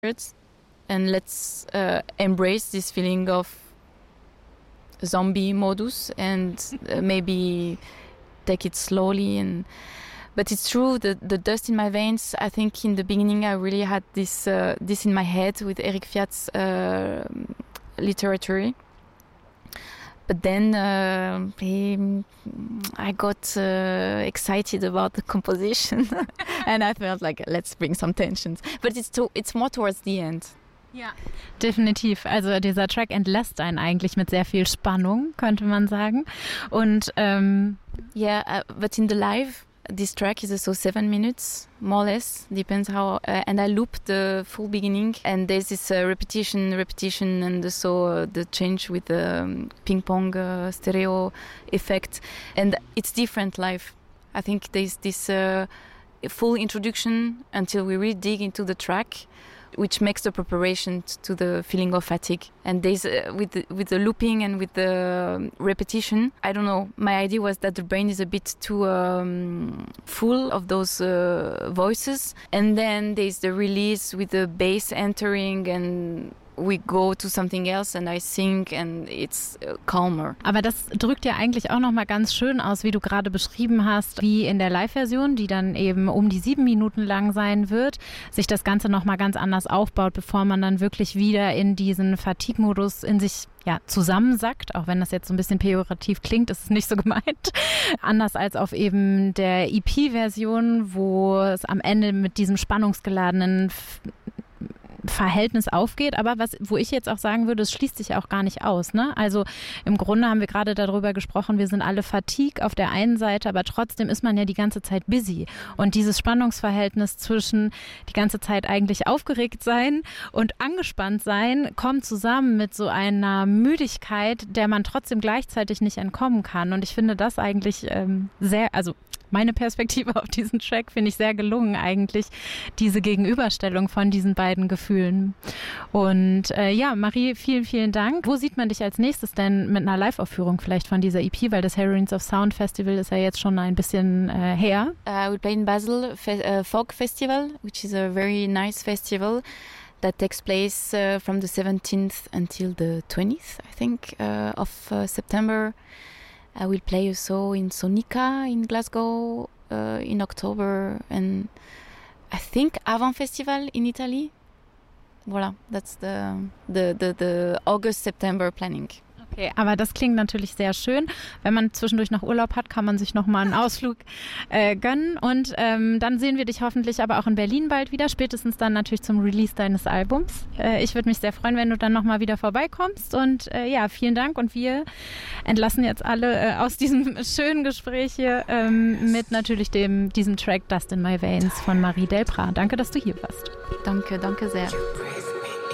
and let's embrace this feeling of zombie modus and maybe take it slowly. But it's true, the dust in my veins, I think in the beginning I really had this in my head with Eric Fiat's literature. But then I got excited about the composition and I felt like, let's bring some tensions. But it's more towards the end. Ja, definitiv. Also dieser Track entlässt einen eigentlich mit sehr viel Spannung, könnte man sagen. Und but in the live, this track is also 7 minutes, more or less, depends how. And I loop the full beginning, and there's this repetition, and also the change with the ping pong stereo effect, and it's different live. I think there's this full introduction until we really dig into the track, which makes the preparation to the feeling of fatigue. And there's with the looping and with the repetition, I don't know, my idea was that the brain is a bit too full of those voices. And then there's the release with the bass entering and we go to something else and I sing and it's calmer. Aber das drückt ja eigentlich auch nochmal ganz schön aus, wie du gerade beschrieben hast, wie in der Live-Version, die dann eben um die 7 Minuten lang sein wird, sich das Ganze nochmal ganz anders aufbaut, bevor man dann wirklich wieder in diesen Fatigue-Modus in sich zusammensackt, auch wenn das jetzt so ein bisschen pejorativ klingt, ist es nicht so gemeint. Anders als auf eben der EP-Version, wo es am Ende mit diesem spannungsgeladenen Verhältnis aufgeht, aber wo ich jetzt auch sagen würde, es schließt sich auch gar nicht aus, ne? Also im Grunde haben wir gerade darüber gesprochen, wir sind alle Fatigue auf der einen Seite, aber trotzdem ist man ja die ganze Zeit busy und dieses Spannungsverhältnis zwischen die ganze Zeit eigentlich aufgeregt sein und angespannt sein, kommt zusammen mit so einer Müdigkeit, der man trotzdem gleichzeitig nicht entkommen kann und ich finde das eigentlich meine Perspektive auf diesen Track finde ich sehr gelungen eigentlich, diese Gegenüberstellung von diesen beiden Gefühlen. Und Marie, vielen, vielen Dank. Wo sieht man dich als nächstes denn mit einer Live-Aufführung vielleicht von dieser EP, weil das Heroines of Sound Festival ist ja jetzt schon ein bisschen her. I will play in Basel Folk Festival, which is a very nice festival that takes place from the 17th until the 20th, I think, of September. I will play also in Sonica in Glasgow in October and I think Avant Festival in Italy. Voilà, that's the August-September planning. Okay, aber das klingt natürlich sehr schön. Wenn man zwischendurch noch Urlaub hat, kann man sich nochmal einen Ausflug gönnen. Und dann sehen wir dich hoffentlich aber auch in Berlin bald wieder, spätestens dann natürlich zum Release deines Albums. Ich würde mich sehr freuen, wenn du dann nochmal wieder vorbeikommst. Und vielen Dank. Und wir entlassen jetzt alle aus diesem schönen Gespräch hier mit natürlich diesem Track Dust in My Veins von Marie Delprat. Danke, dass du hier warst. Danke sehr.